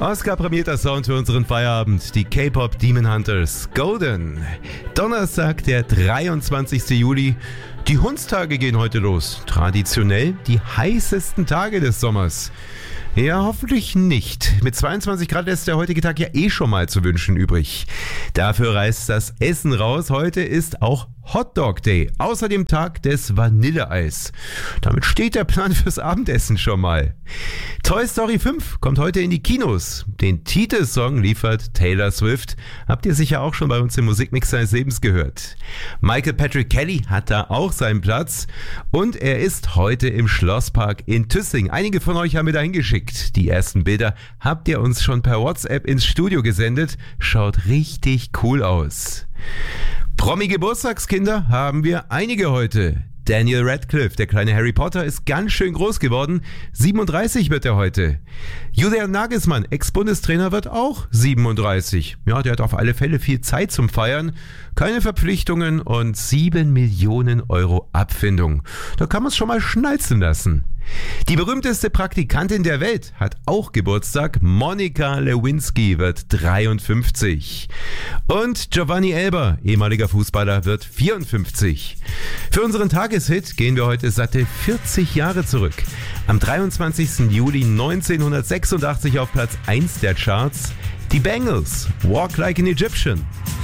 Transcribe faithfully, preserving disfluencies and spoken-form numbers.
Oscar-prämierter Sound für unseren Feierabend, die K-Pop Demon Hunters, Golden. Donnerstag, der dreiundzwanzigster Juli. Die Hundstage gehen heute los. Traditionell die heißesten Tage des Sommers. Ja, hoffentlich nicht. Mit zweiundzwanzig Grad lässt der heutige Tag ja eh schon mal zu wünschen übrig. Dafür reißt das Essen raus. Heute ist auch Hot Dog Day, außer dem Tag des Vanilleeis. Damit steht der Plan fürs Abendessen schon mal. Toy Story fünf kommt heute in die Kinos. Den Titelsong liefert Taylor Swift. Habt ihr sicher auch schon bei uns im Musikmix seines Lebens gehört. Michael Patrick Kelly hat da auch seinen Platz. Und er ist heute im Schlosspark in Tüssing. Einige von euch haben mir dahin geschickt. Die ersten Bilder habt ihr uns schon per WhatsApp ins Studio gesendet. Schaut richtig cool aus. Promi-Geburtstagskinder haben wir einige heute. Daniel Radcliffe, der kleine Harry Potter, ist ganz schön groß geworden. siebenunddreißig wird er heute. Julian Nagelsmann, Ex-Bundestrainer, wird auch siebenunddreißig. Ja, der hat auf alle Fälle viel Zeit zum Feiern. Keine Verpflichtungen und sieben Millionen Euro Abfindung. Da kann man es schon mal schnalzen lassen. Die berühmteste Praktikantin der Welt hat auch Geburtstag. Monica Lewinsky wird dreiundfünfzig. Und Giovanni Elber, ehemaliger Fußballer, wird vierundfünfzig. Für unseren Tageshit gehen wir heute satte vierzig Jahre zurück. Am dreiundzwanzigster Juli neunzehnhundertsechsundachtzig auf Platz eins der Charts die Bangles, Walk Like an Egyptian.